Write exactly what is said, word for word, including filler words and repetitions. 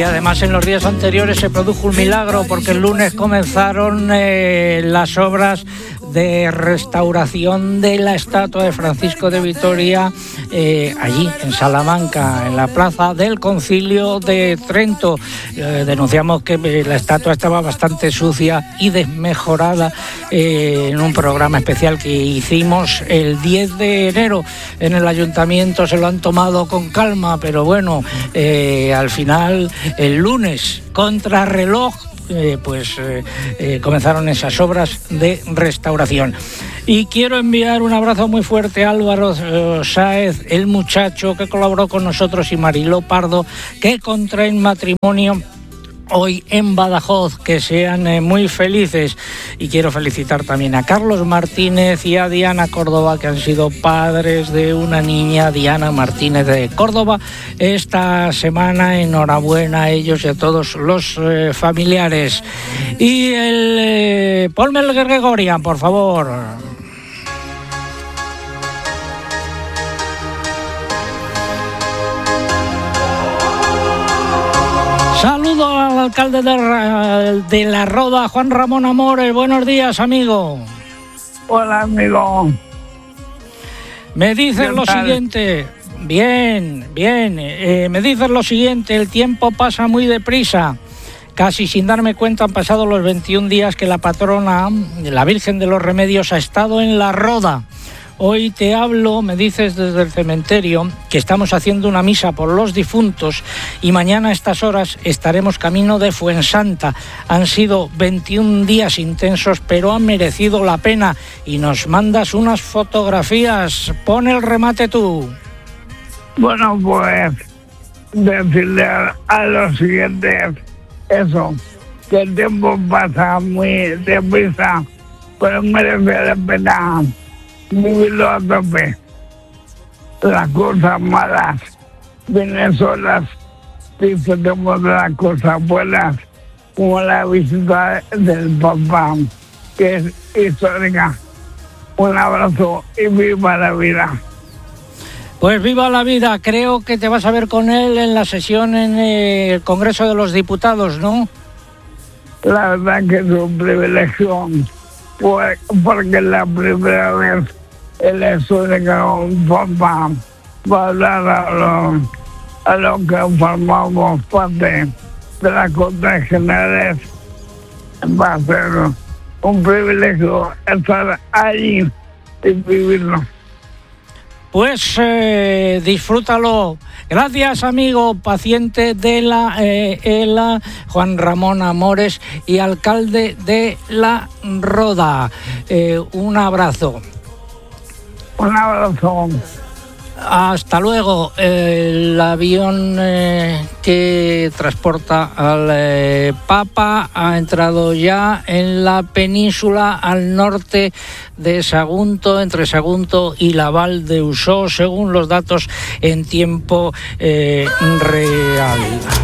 además en los días anteriores se produjo un milagro porque el lunes comenzaron eh, las obras de restauración de la estatua de Francisco de Vitoria eh, allí en Salamanca, en la plaza del Concilio de Trento. Eh, denunciamos que la estatua estaba bastante sucia y desmejorada eh, en un programa especial que hicimos el diez de enero en el ayuntamiento. Se lo han tomado con calma, pero bueno, eh, al final el lunes contrarreloj Eh, pues eh, eh, comenzaron esas obras de restauración. Y quiero enviar un abrazo muy fuerte a Álvaro eh, Sáez, el muchacho que colaboró con nosotros, y Mariló Pardo, que contraen matrimonio hoy en Badajoz. Que sean eh, muy felices. Y quiero felicitar también a Carlos Martínez y a Diana Córdoba, que han sido padres de una niña, Diana Martínez de Córdoba, esta semana. Enhorabuena a ellos y a todos los eh, familiares. Y el eh, ponme el Gregorian, por favor. Saludo al alcalde de, de La Roda, Juan Ramón Amores. Buenos días, amigo. Hola, amigo. Me dices lo siguiente. Bien, bien. Eh, me dices lo siguiente. El tiempo pasa muy deprisa. Casi sin darme cuenta han pasado los veintiún días que la patrona, la Virgen de los Remedios, ha estado en La Roda. Hoy te hablo, me dices desde el cementerio, que estamos haciendo una misa por los difuntos y mañana a estas horas estaremos camino de Fuensanta. Han sido veintiún días intensos, pero han merecido la pena. Y nos mandas unas fotografías. Pon el remate tú. Bueno, pues decirle a, a los siguientes eso, que el tiempo pasa muy deprisa, pero merece la pena vivirlo a tope. Las cosas malas vienen solas, disfrutemos de las cosas buenas, como la visita del Papa, que es histórica. Un abrazo y viva la vida. Pues viva la vida. Creo que te vas a ver con él en la sesión en el Congreso de los Diputados, ¿no? La verdad que es un privilegio, pues, porque es la primera vez el histórico Papa va a hablar a los, a los que formamos parte de las Cortes Generales. Va a ser un privilegio estar allí y vivirlo. Pues eh, disfrútalo. Gracias, amigo, paciente de la eh, ELA, Juan Ramón Amores, y alcalde de La Roda. Eh, un abrazo. Un abrazo. Hasta luego. El avión eh, que transporta al eh, Papa ha entrado ya en la península al norte de Sagunto, entre Sagunto y la Val de Usó, según los datos en tiempo eh, real.